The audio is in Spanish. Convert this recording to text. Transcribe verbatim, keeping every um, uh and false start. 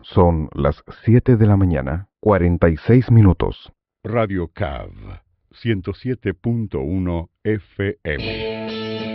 Son las siete de la mañana, cuarenta y seis minutos. Radio C A V, ciento siete punto uno F M.